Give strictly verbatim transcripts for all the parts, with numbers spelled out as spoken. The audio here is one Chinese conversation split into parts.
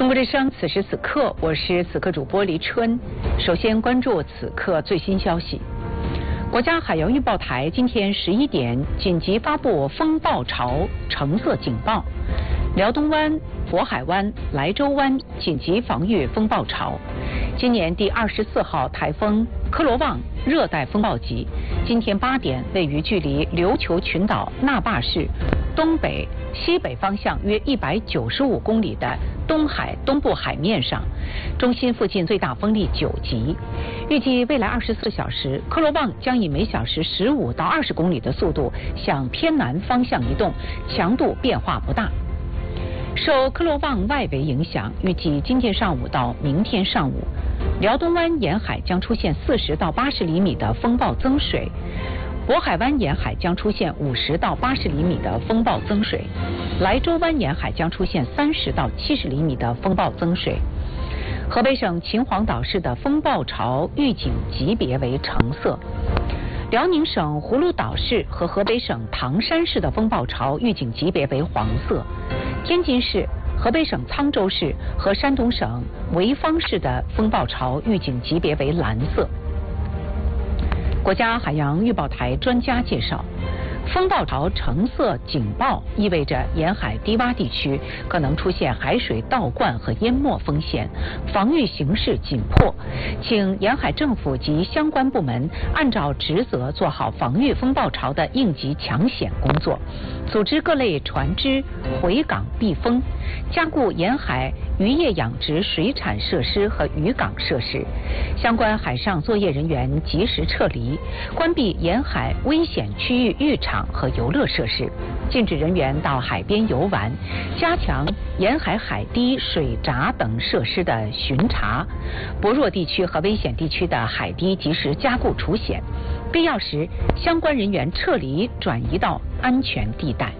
中国之声，此时此刻，我是此刻主播黎春。首先关注此刻最新消息。国家海洋预报台今天十一点紧急发布风暴潮橙色警报，辽东湾、渤海湾、莱州湾紧急防御风暴潮。今年第二十四号台风科罗旺热带风暴级，今天八点位于距离琉球群岛那霸市东北西北方向约一百九十五公里的东海东部海面上，中心附近最大风力九级。预计未来二十四小时，科罗旺将以每小时十五到二十公里的速度向偏南方向移动，强度变化不大。受科罗旺外围影响，预计今天上午到明天上午，辽东湾沿海将出现四十到八十厘米的风暴增水，渤海湾沿海将出现五十到八十厘米的风暴增水，莱州湾沿海将出现三十到七十厘米的风暴增水。河北省秦皇岛市的风暴潮预警级别为橙色，辽宁省葫芦岛市和河北省唐山市的风暴潮预警级别为黄色，天津市、河北省沧州市和山东省潍坊市的风暴潮预警级别为蓝色。国家海洋预报台专家介绍，风暴潮橙色警报意味着沿海低洼地区可能出现海水倒灌和淹没风险，防御形势紧迫，请沿海政府及相关部门按照职责做好防御风暴潮的应急抢险工作，组织各类船只回港避风，加固沿海渔业养殖水产设施和渔港设施，相关海上作业人员及时撤离，关闭沿海危险区域浴场和游乐设施，禁止人员到海边游玩，加强沿海海堤、水闸等设施的巡查，薄弱地区和危险地区的海堤及时加固除险，必要时相关人员撤离转移到安全地带。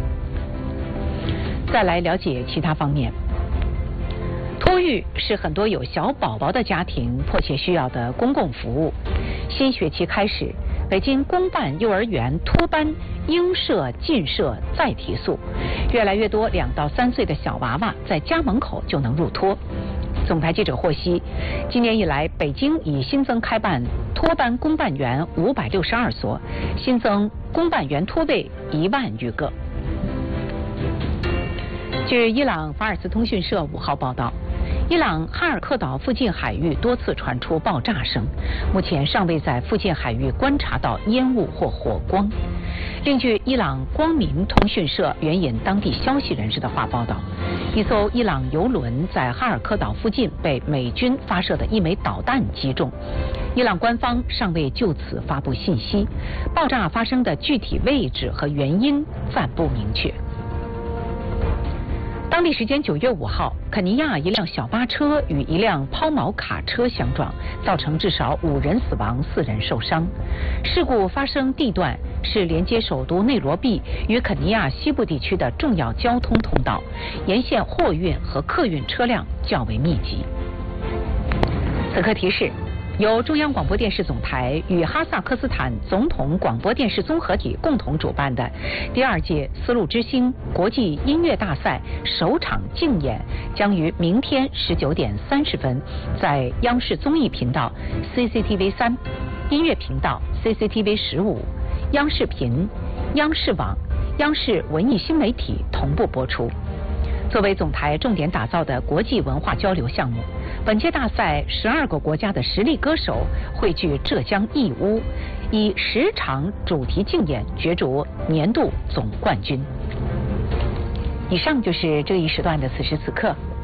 再来了解其他方面。托育是很多有小宝宝的家庭迫切需要的公共服务。新学期开始，北京公办幼儿园托班应设尽设再提速，越来越多两到三岁的小娃娃在家门口就能入托。总台记者获悉，今年以来，北京已新增开办托班公办园五百六十二所，新增公办园托位一万余个。据伊朗法尔斯通讯社五号报道，伊朗哈尔克岛附近海域多次传出爆炸声，目前尚未在附近海域观察到烟雾或火光。另据伊朗光明通讯社援引当地消息人士的话报道，一艘伊朗油轮在哈尔克岛附近被美军发射的一枚导弹击中，伊朗官方尚未就此发布信息，爆炸发生的具体位置和原因暂不明确。当地时间九月五号，肯尼亚一辆小巴车与一辆抛锚卡车相撞，造成至少五人死亡、四人受伤。事故发生地段是连接首都内罗毕与肯尼亚西部地区的重要交通通道，沿线货运和客运车辆较为密集。此刻提示，由中央广播电视总台与哈萨克斯坦总统广播电视综合体共同主办的第二届丝路之星国际音乐大赛首场竞演将于明天十九点三十分在央视综艺频道 C C T V 三、音乐频道 C C T V 十五、央视频、央视网、央视文艺新媒体同步播出。作为总台重点打造的国际文化交流项目，本届大赛十二个国家的实力歌手汇聚浙江义乌，以十场主题竞演角逐年度总冠军。以上就是这一时段的此时此刻，